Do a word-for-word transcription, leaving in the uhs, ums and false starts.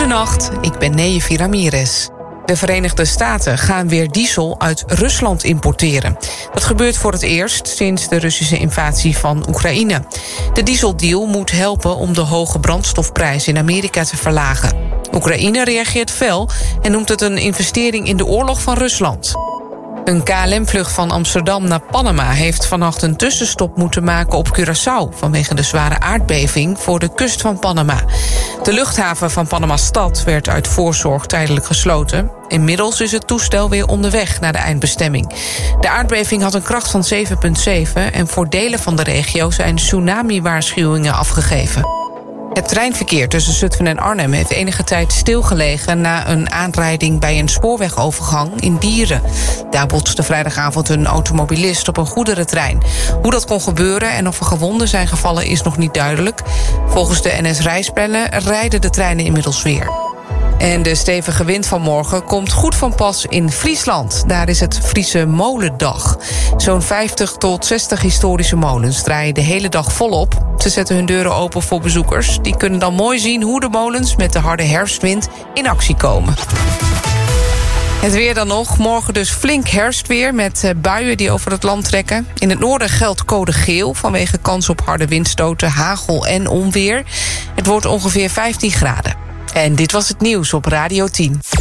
Goedenacht, ik ben Neejefi Ramirez. De Verenigde Staten gaan weer diesel uit Rusland importeren. Dat gebeurt voor het eerst sinds de Russische invasie van Oekraïne. De dieseldeal moet helpen om de hoge brandstofprijs in Amerika te verlagen. Oekraïne reageert fel en noemt het een investering in de oorlog van Rusland. Een K L M-vlucht van Amsterdam naar Panama heeft vannacht een tussenstop moeten maken op Curaçao vanwege de zware aardbeving voor de kust van Panama. De luchthaven van Panama-stad werd uit voorzorg tijdelijk gesloten. Inmiddels is het toestel weer onderweg naar de eindbestemming. De aardbeving had een kracht van zeven komma zeven en voor delen van de regio zijn tsunami-waarschuwingen afgegeven. Het treinverkeer tussen Zutphen en Arnhem heeft enige tijd stilgelegen na een aanrijding bij een spoorwegovergang in Dieren. Daar botste vrijdagavond een automobilist op een goederentrein. Hoe dat kon gebeuren en of er gewonden zijn gevallen is nog niet duidelijk. Volgens de N S-reisplannen rijden de treinen inmiddels weer. En de stevige wind van morgen komt goed van pas in Friesland. Daar is het Friese Molendag. Zo'n vijftig tot zestig historische molens draaien de hele dag volop. Ze zetten hun deuren open voor bezoekers. Die kunnen dan mooi zien hoe de molens met de harde herfstwind in actie komen. Het weer dan nog. Morgen dus flink herfstweer met buien die over het land trekken. In het noorden geldt code geel vanwege kans op harde windstoten, hagel en onweer. Het wordt ongeveer vijftien graden. En dit was het nieuws op Radio tien.